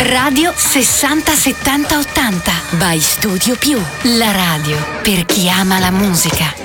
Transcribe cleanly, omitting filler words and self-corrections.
Radio 60 70 80 by Studio Più, la radio per chi ama la musica.